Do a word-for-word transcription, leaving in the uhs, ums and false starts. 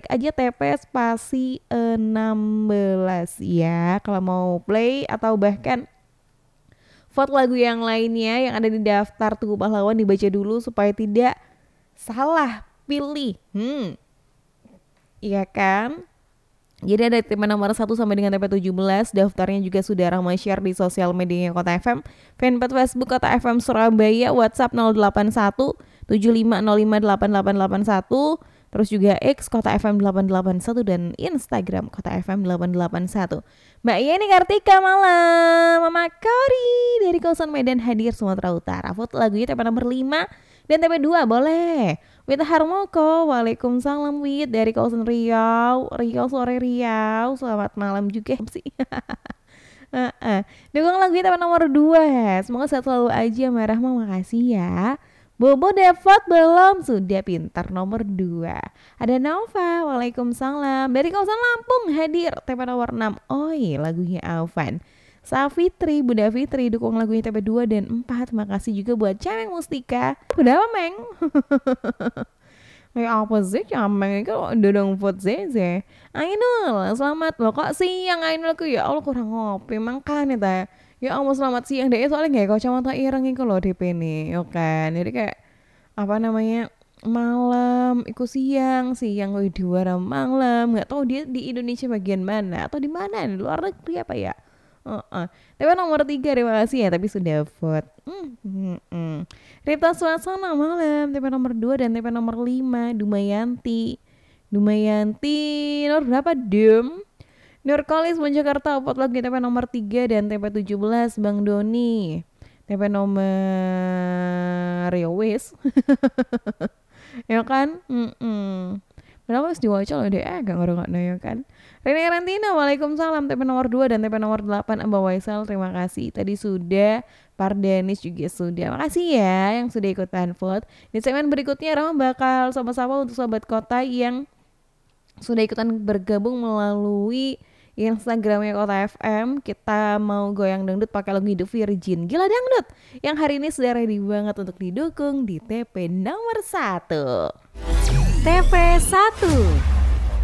aja T P spasi enam belas ya kalau mau play atau bahkan vote lagu yang lainnya yang ada di daftar Tugu Pahlawan dibaca dulu supaya tidak salah pilih. Hmm. Iya kan? Jadi ada T P nomor satu sampai dengan T P tujuh belas, daftarnya juga sudah ramai share di sosial media Kota F M, fanpage Facebook Kota F M Surabaya, WhatsApp nol delapan satu tujuh lima nol lima delapan delapan delapan satu, terus juga X Kota F M delapan delapan satu dan Instagram Kota F M delapan delapan satu. Mbak Yeni Kartika malam, Mama Kori dari kawasan Medan hadir Sumatera Utara. Vote lagunya T P nomor lima dan T P dua boleh. Wita Harmoko, waalaikumsalam Wit dari kawasan Riau, Riau sore Riau, selamat malam juga sih. uh-uh. Dukung lagu T P nomor dua, semoga sehat selalu aja Mbak Rahma, makasih ya. Bobo Devot belum, sudah pintar nomor dua. Ada Nova, waalaikumsalam dari kawasan Lampung hadir T P nomor enam, oi lagunya Alvan. Safitri, Bunda Fitri dukung lagunya T P dua dan empat. Makasih juga buat Cemeng Mustika. Udah apa Meng? Kayak apa sih Cemeng itu dodong vote Zeze. Ainul, selamat loh kok siang Ainul ku ya Allah kurang ngopi makanya ta. Ya Allah selamat siang deh soalnya gak kacamata ireng itu loh D P nih. Oke kan. Jadi kayak apa namanya malam ikut siang siang oh di luar malam nggak tahu dia di Indonesia bagian mana atau di mana di luar negeri apa ya. Uh, uh. T P nomor tiga terima kasih ya tapi sudah vote. Hmm, hmm, hmm. Ripta Suasana malam T P nomor dua dan T P nomor lima Dumayanti. Dumayanti nomor berapa Dum? Nurkolis Jakarta vote lagi T P nomor tiga dan T P tujuh belas Bang Doni. T P nomor Riowis. Ya kan? Mm-mm. Kenapa harus diwaca loh deh, eh gak ngorong-ngorong ya kan. Rene Rantina, waalaikumsalam, T P nomor dua dan T P nomor delapan Mbak Waisal, terima kasih. Tadi sudah, Pardenis juga sudah. Makasih ya yang sudah ikutan vote. Di segmen berikutnya Rama bakal sama-sama untuk sobat kota yang sudah ikutan bergabung melalui Instagramnya Kota F M. Kita mau goyang dangdut pakai lagu Hidup Virgin, Gila Dangdut, yang hari ini sudah ready banget untuk didukung di T P nomor satu. T P satu